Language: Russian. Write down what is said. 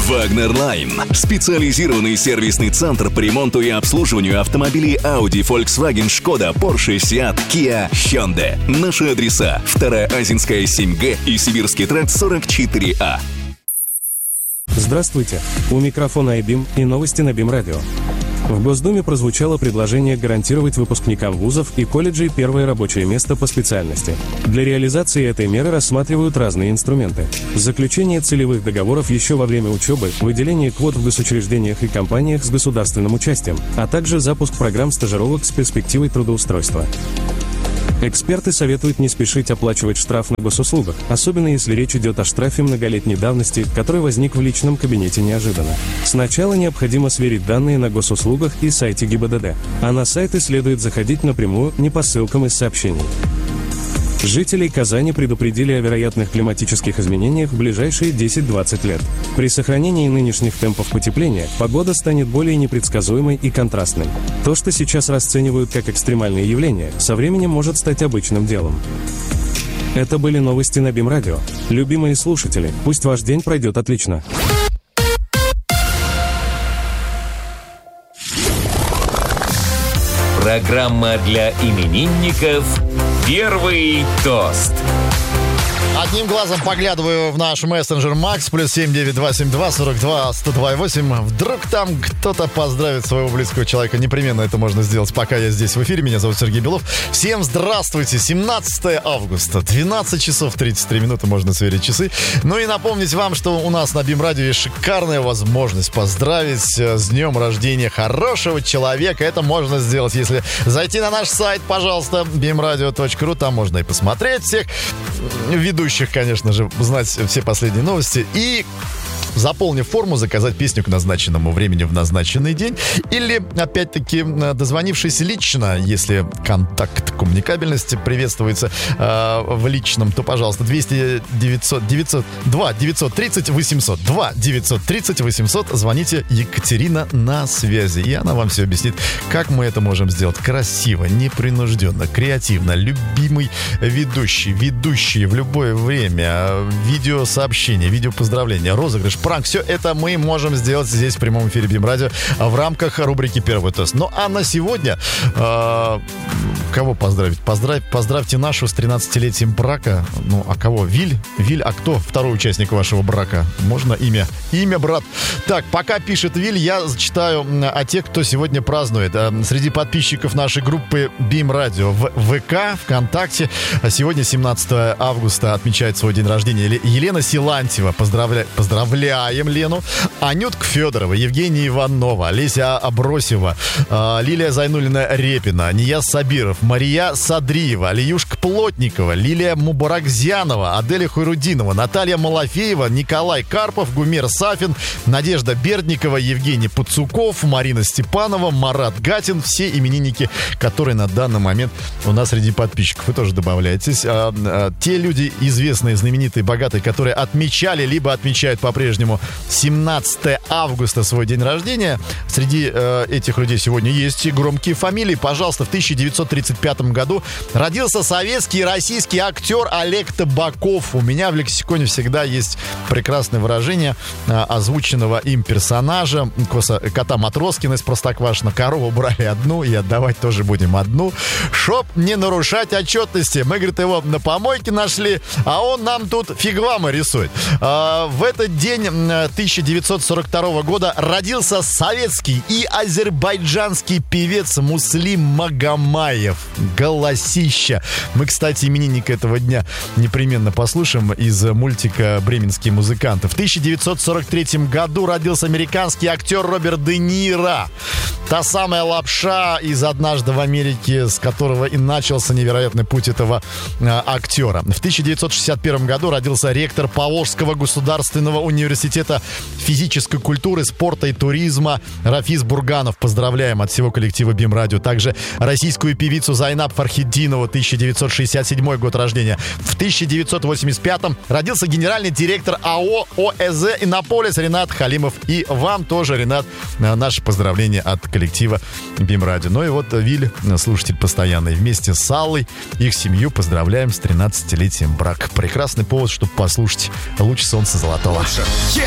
Wagner Line. Специализированный сервисный центр по ремонту и обслуживанию автомобилей Audi, Volkswagen, Skoda, Porsche, Seat, Kia, Hyundai. Наши адреса: 2-я Азинская, 7Г и Сибирский тракт 44А. Здравствуйте. У микрофона iBeam и новости на BeamRadio. В Госдуме прозвучало предложение гарантировать выпускникам вузов и колледжей первое рабочее место по специальности. Для реализации этой меры рассматривают разные инструменты. Заключение целевых договоров еще во время учебы, выделение квот в госучреждениях и компаниях с государственным участием, а также запуск программ стажировок с перспективой трудоустройства. Эксперты советуют не спешить оплачивать штраф на госуслугах, особенно если речь идет о штрафе многолетней давности, который возник в личном кабинете неожиданно. Сначала необходимо сверить данные на госуслугах и сайте ГИБДД, а на сайты следует заходить напрямую, не по ссылкам из сообщений. Жителей Казани предупредили о вероятных климатических изменениях в ближайшие 10-20 лет. При сохранении нынешних темпов потепления погода станет более непредсказуемой и контрастной. То, что сейчас расценивают как экстремальные явления, со временем может стать обычным делом. Это были новости на BeamRadio. Любимые слушатели, пусть ваш день пройдет отлично. Программа для именинников «Первый тост». Одним глазом поглядываю в наш мессенджер Макс, +7 9272 42 102.8. Вдруг там кто-то поздравит своего близкого человека. Непременно это можно сделать, пока я здесь в эфире. Меня зовут Сергей Белов. Всем здравствуйте. 17 августа, 12 часов 33 минуты, можно сверить часы. Ну и напомнить вам, что у нас на BeamRadio есть шикарная возможность поздравить с днем рождения хорошего человека. Это можно сделать, если зайти на наш сайт, пожалуйста, beamradio.ru. Там можно и посмотреть всех ведущих, конечно же, знать все последние новости и, заполнив форму, заказать песню к назначенному времени в назначенный день. Или, опять-таки, дозвонившись лично, если контакт коммуникабельности приветствуется в личном, то, пожалуйста, 200 900 2 930 800 2 930 800. Звоните, Екатерина на связи, и она вам все объяснит, как мы это можем сделать красиво, непринужденно, креативно. Любимый ведущий в любое время, видеосообщения, видеопоздравления, розыгрыш, пранк. Все это мы можем сделать здесь в прямом эфире BeamRadio в рамках рубрики «Первый тост». Ну а на сегодня кого поздравить? Поздравьте нашу с 13-летием брака. Ну а кого? Виль, а кто второй участник вашего брака? Можно имя? Имя, брат. Так, пока пишет Виль, я зачитаю о тех, кто сегодня празднует. Среди подписчиков нашей группы BeamRadio в ВК, ВКонтакте, сегодня 17 августа отмечает свой день рождения Елена Силантьева. Поздравляем Лену. Анютка Федорова, Евгения Иванова, Олеся Абросева, Лилия Зайнуллина-Репина, Нияз Сабиров, Мария Садриева, Алиюшка Плотникова, Лилия Мубаракзянова, Аделя Хуйрудинова, Наталья Малафеева, Николай Карпов, Гумер Сафин, Надежда Бердникова, Евгений Пацуков, Марина Степанова, Марат Гатин. Все именинники, которые на данный момент у нас среди подписчиков. Вы тоже добавляетесь. Те люди, известные, знаменитые, богатые, которые отмечали, либо отмечают по-прежнему 17 августа свой день рождения. Среди этих людей сегодня есть и громкие фамилии. Пожалуйста, в 1935 году родился советский и российский актер Олег Табаков. У меня в лексиконе всегда есть прекрасное выражение озвученного им персонажа кота Матроскина из Простоквашино. Корову брали одну и отдавать тоже будем одну, чтоб не нарушать отчетности. Мы, говорит, его на помойке нашли, а он нам тут фигвамы рисует. В этот день 1942 года родился советский и азербайджанский певец Муслим Магомаев. Голосища. Мы, кстати, именинника этого дня непременно послушаем из мультика «Бременские музыканты». В 1943 году родился американский актер Роберт Де Ниро. Та самая лапша из «Однажды в Америке», с которого и начался невероятный путь этого актера. В 1961 году родился ректор Поволжского государственного университета физической культуры, спорта и туризма Рафиз Бурганов. Поздравляем от всего коллектива BeamRadio. Также российскую певицу Зайнаб Фархетдинова, 1967 год рождения. В 1985 родился генеральный директор АО ОЭЗ «Иннополис» Ренат Халимов. И вам тоже, Ренат, наше поздравление от коллектива BeamRadio. Ну и вот Виль, слушатель постоянный, вместе с Аллой, их семью поздравляем с 13-летием брака. Прекрасный повод, чтобы послушать «Луч солнца золотого».